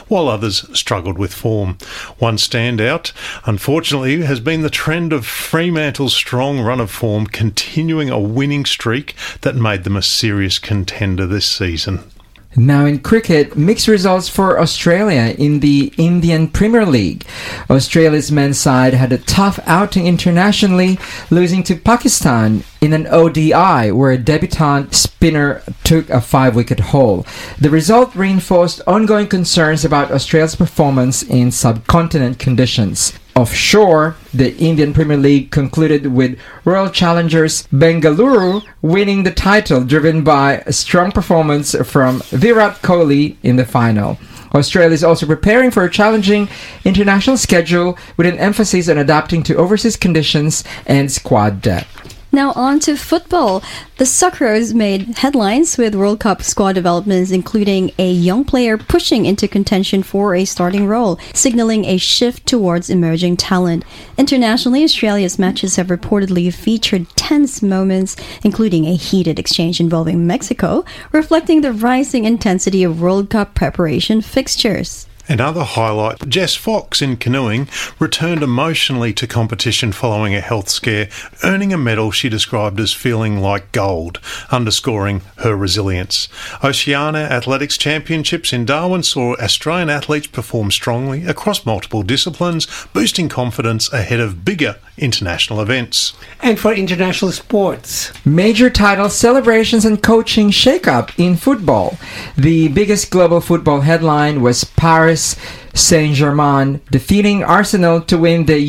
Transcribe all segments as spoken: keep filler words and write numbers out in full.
while others struggled with form. One standout, unfortunately, has been the trend of Fremantle's strong run of form continuing a winning streak that made them a serious contender this season. Now in cricket, mixed results for Australia in the Indian Premier League. Australia's men's side had a tough outing internationally, losing to Pakistan in an O D I where a debutant spinner took a five-wicket haul. The result reinforced ongoing concerns about Australia's performance in subcontinent conditions. Offshore, the Indian Premier League concluded with Royal Challengers Bengaluru winning the title, driven by a strong performance from Virat Kohli in the final. Australia is also preparing for a challenging international schedule with an emphasis on adapting to overseas conditions and squad depth. Now on to football. The Socceroos made headlines with World Cup squad developments, including a young player pushing into contention for a starting role, signaling a shift towards emerging talent. Internationally, Australia's matches have reportedly featured tense moments, including a heated exchange involving Mexico, reflecting the rising intensity of World Cup preparation fixtures. Another highlight, Jess Fox in canoeing returned emotionally to competition following a health scare, earning a medal she described as feeling like gold, underscoring her resilience. Oceania Athletics Championships in Darwin saw Australian athletes perform strongly across multiple disciplines, boosting confidence ahead of bigger international events. And for international sports, major title celebrations and coaching shake-up in football. The biggest global football headline was Paris Saint-Germain defeating Arsenal to win the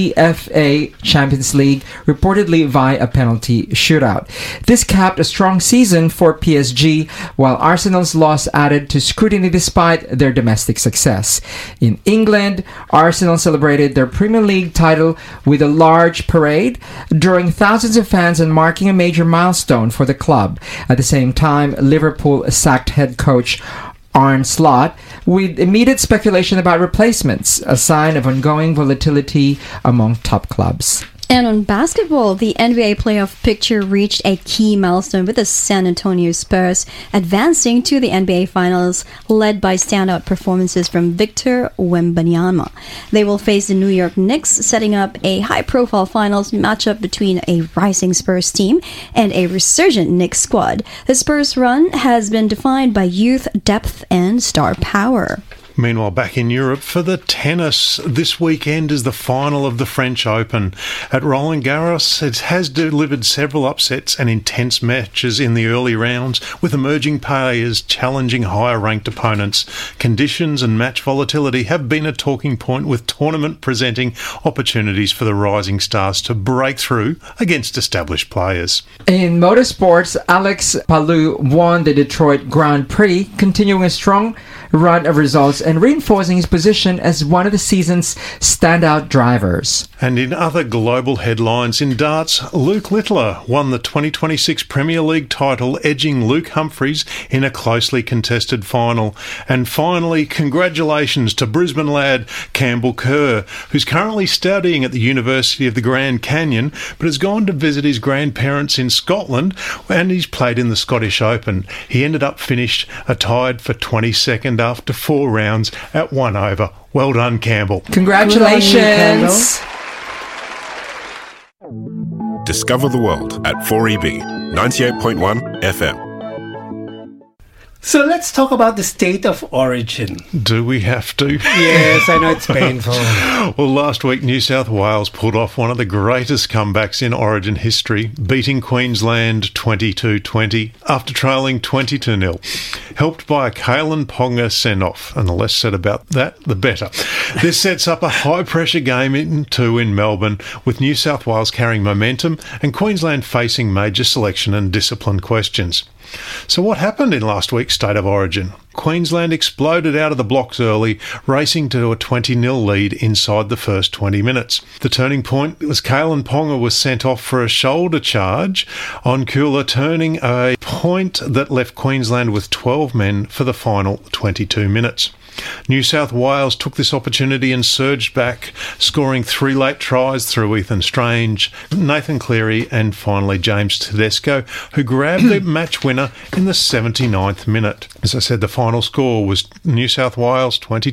UEFA Champions League, reportedly via a penalty shootout. This capped a strong season for P S G, while Arsenal's loss added to scrutiny despite their domestic success. In England, Arsenal celebrated their Premier League title with a large parade, drawing thousands of fans and marking a major milestone for the club. At the same time, Liverpool sacked head coach Arne Slot, with immediate speculation about replacements, a sign of ongoing volatility among top clubs. And on basketball, the N B A playoff picture reached a key milestone with the San Antonio Spurs advancing to the N B A Finals, led by standout performances from Victor Wembanyama. They will face the New York Knicks, setting up a high-profile finals matchup between a rising Spurs team and a resurgent Knicks squad. The Spurs run has been defined by youth, depth, and star power. Meanwhile, back in Europe, for the tennis, this weekend is the final of the French Open. At Roland Garros, it has delivered several upsets and intense matches in the early rounds, with emerging players challenging higher-ranked opponents. Conditions and match volatility have been a talking point, with tournament presenting opportunities for the rising stars to break through against established players. In motorsports, Alex Palou won the Detroit Grand Prix, continuing a strong run of results and reinforcing his position as one of the season's standout drivers. And in other global headlines, in darts, Luke Littler won the twenty twenty-six Premier League title, edging Luke Humphries in a closely contested final. And finally, congratulations to Brisbane lad Campbell Kerr, who's currently studying at the University of the Grand Canyon, but has gone to visit his grandparents in Scotland, and he's played in the Scottish Open. He ended up finished a tied for twenty-second after four rounds at one over. Well done, Campbell. Congratulations. Discover the world at four E B ninety-eight point one F M. So let's talk about the state of origin. Do we have to? Yes, I know it's painful. Well, last week New South Wales pulled off one of the greatest comebacks in Origin history, beating Queensland twenty-two twenty after trailing twenty-two nil, helped by a Kalen Ponga send-off, and the less said about that, the better. This sets up a high-pressure game in two in Melbourne, with New South Wales carrying momentum and Queensland facing major selection and discipline questions. So what happened in last week's State of Origin? Queensland exploded out of the blocks early, racing to a twenty nil lead inside the first twenty minutes. The turning point was Kalen Ponga was sent off for a shoulder charge on Kula, turning a point that left Queensland with twelve men for the final twenty-two minutes. New South Wales took this opportunity and surged back, scoring three late tries through Ethan Strange, Nathan Cleary and finally James Tedesco, who grabbed the match winner in the seventy-ninth minute. As I said, the final score was New South Wales twenty